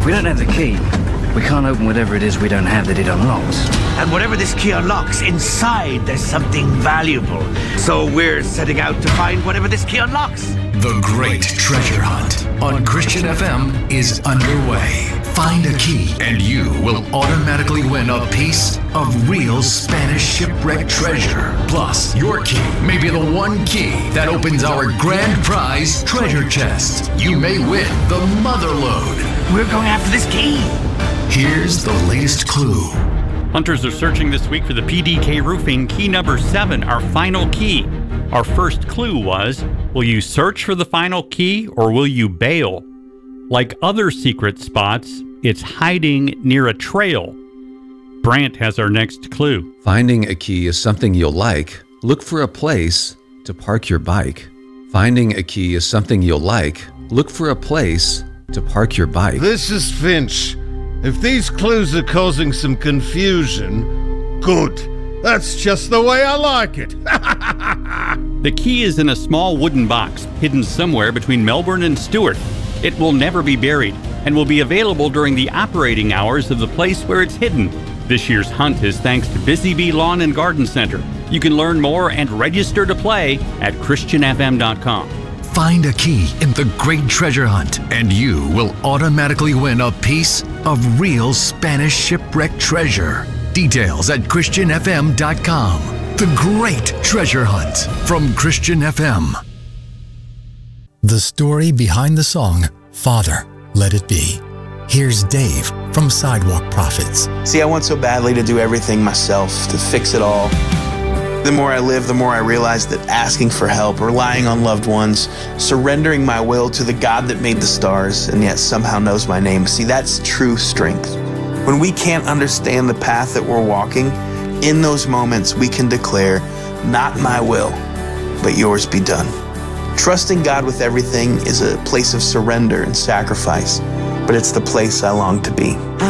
If we don't have the key, we can't open whatever it is we don't have that it unlocks. And whatever this key unlocks, inside there's something valuable. So we're setting out to find whatever this key unlocks. The Great Treasure Hunt on Christian FM is underway. Find a key and you will automatically win a piece of real Spanish shipwreck treasure. Plus, your key may be the one key that opens our grand prize treasure chest. You may win the Motherlode. We're going after this key. Here's the latest clue. Hunters are searching this week for the PDK Roofing key number 7, our final key. Our first clue was, will you search for the final key or will you bail? Like other secret spots, it's hiding near a trail. Brant has our next clue. Finding a key is something you'll like. Look for a place to park your bike. Finding a key is something you'll like. Look for a place to park your bike. This is Finch. If these clues are causing some confusion, good. That's just the way I like it. The key is in a small wooden box hidden somewhere between Melbourne and Stewart. It will never be buried and will be available during the operating hours of the place where it's hidden. This year's hunt is thanks to Busy Bee Lawn and Garden Center. You can learn more and register to play at christianfm.com. Find a key in the Great Treasure Hunt, and you will automatically win a piece of real Spanish shipwreck treasure. Details at christianfm.com. The Great Treasure Hunt from Christian FM. The story behind the song, Father, Let It Be. Here's Dave from Sidewalk Prophets. See, I want so badly to do everything myself, to fix it all. The more I live, the more I realize that asking for help, relying on loved ones, surrendering my will to the God that made the stars and yet somehow knows my name, see, that's true strength. When we can't understand the path that we're walking, in those moments we can declare, not my will, but yours be done. Trusting God with everything is a place of surrender and sacrifice, but it's the place I long to be.